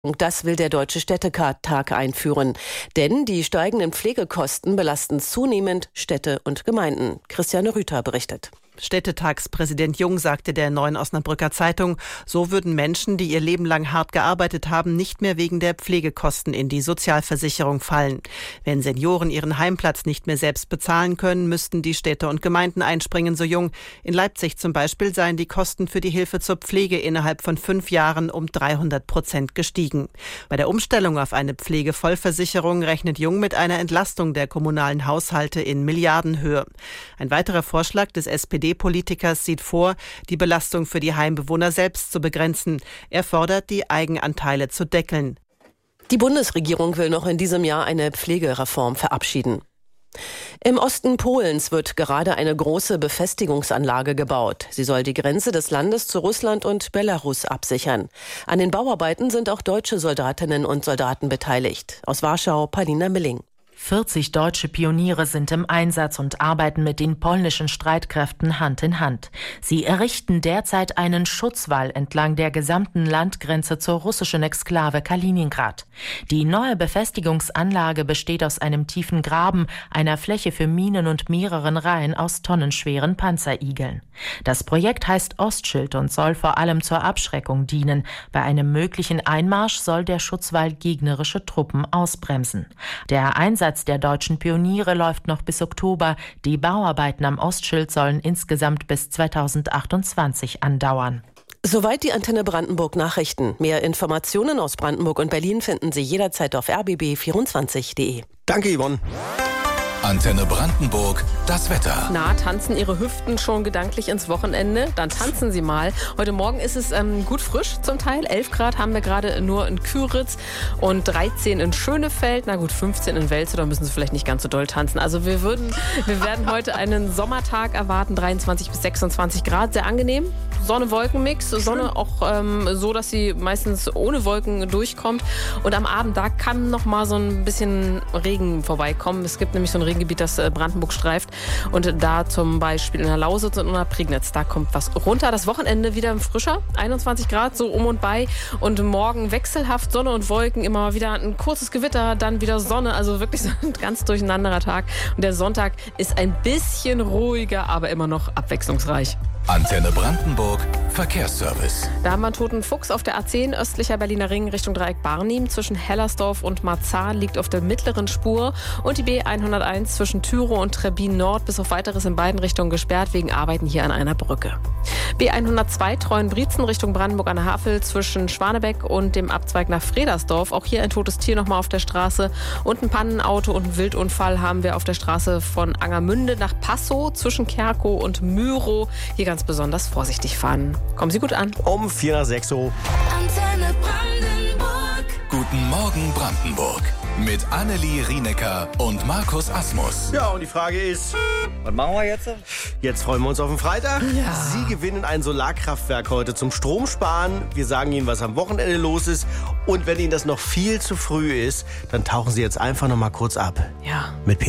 Das will der Deutsche Städtetag einführen. Denn die steigenden Pflegekosten belasten zunehmend Städte und Gemeinden. Christiane Rüther berichtet. Städtetagspräsident Jung sagte der Neuen Osnabrücker Zeitung, so würden Menschen, die ihr Leben lang hart gearbeitet haben, nicht mehr wegen der Pflegekosten in die Sozialversicherung fallen. Wenn Senioren ihren Heimplatz nicht mehr selbst bezahlen können, müssten die Städte und Gemeinden einspringen, so Jung. In Leipzig zum Beispiel seien die Kosten für die Hilfe zur Pflege innerhalb von 5 Jahren um 300% gestiegen. Bei der Umstellung auf eine Pflegevollversicherung rechnet Jung mit einer Entlastung der kommunalen Haushalte in Milliardenhöhe. Ein weiterer Vorschlag des SPD-Politikers sieht vor, die Belastung für die Heimbewohner selbst zu begrenzen. Er fordert, die Eigenanteile zu deckeln. Die Bundesregierung will noch in diesem Jahr eine Pflegereform verabschieden. Im Osten Polens wird gerade eine große Befestigungsanlage gebaut. Sie soll die Grenze des Landes zu Russland und Belarus absichern. An den Bauarbeiten sind auch deutsche Soldatinnen und Soldaten beteiligt. Aus Warschau, Paulina Milling. 40 deutsche Pioniere sind im Einsatz und arbeiten mit den polnischen Streitkräften Hand in Hand. Sie errichten derzeit einen Schutzwall entlang der gesamten Landgrenze zur russischen Exklave Kaliningrad. Die neue Befestigungsanlage besteht aus einem tiefen Graben, einer Fläche für Minen und mehreren Reihen aus tonnenschweren Panzerigeln. Das Projekt heißt Ostschild und soll vor allem zur Abschreckung dienen. Bei einem möglichen Einmarsch soll der Schutzwall gegnerische Truppen ausbremsen. Der Einsatz der deutschen Pioniere läuft noch bis Oktober. Die Bauarbeiten am Ostschild sollen insgesamt bis 2028 andauern. Soweit die Antenne Brandenburg Nachrichten. Mehr Informationen aus Brandenburg und Berlin finden Sie jederzeit auf rbb24.de. Danke, Yvonne. Antenne Brandenburg, das Wetter. Na, tanzen Ihre Hüften schon gedanklich ins Wochenende? Dann tanzen Sie mal. Heute Morgen ist es gut frisch zum Teil. 11 Grad haben wir gerade nur in Küritz und 13 in Schönefeld. Na gut, 15 in Welzow, da müssen Sie vielleicht nicht ganz so doll tanzen. Also wir werden heute einen Sommertag erwarten, 23 bis 26 Grad, sehr angenehm. Sonne-Wolken-Mix, Sonne auch so, dass sie meistens ohne Wolken durchkommt. Und am Abend, da kann noch mal so ein bisschen Regen vorbeikommen. Es gibt nämlich so ein Regengebiet, das Brandenburg streift. Und da zum Beispiel in der Lausitz und in der Prignitz, da kommt was runter. Das Wochenende wieder frischer, 21 Grad, so um und bei. Und morgen wechselhaft Sonne und Wolken, immer mal wieder ein kurzes Gewitter, dann wieder Sonne. Also wirklich so ein ganz durcheinanderer Tag. Und der Sonntag ist ein bisschen ruhiger, aber immer noch abwechslungsreich. Antenne Brandenburg, Verkehrsservice. Da haben wir einen toten Fuchs auf der A10 östlicher Berliner Ring Richtung Dreieck Barnim. Zwischen Hellersdorf und Marzahn liegt auf der mittleren Spur. Und die B101 zwischen Tyrow und Trebbin Nord bis auf Weiteres in beiden Richtungen gesperrt wegen Arbeiten hier an einer Brücke. B102 Treuenbrietzen Richtung Brandenburg an der Havel zwischen Schwanebeck und dem Abzweig nach Fredersdorf. Auch hier ein totes Tier nochmal auf der Straße. Und ein Pannenauto und ein Wildunfall haben wir auf der Straße von Angermünde nach Passow zwischen Kerkow und Myrow. Hier ganz besonders vorsichtig fahren. Kommen Sie gut an. Um 4:06 Uhr. Antenne Brandenburg. Guten Morgen Brandenburg. Mit Annelie Rienecker und Markus Asmus. Ja, und die Frage ist, was machen wir jetzt? Jetzt freuen wir uns auf den Freitag. Ja. Sie gewinnen ein Solarkraftwerk heute zum Stromsparen. Wir sagen Ihnen, was am Wochenende los ist. Und wenn Ihnen das noch viel zu früh ist, dann tauchen Sie jetzt einfach noch mal kurz ab. Ja. Mit Peter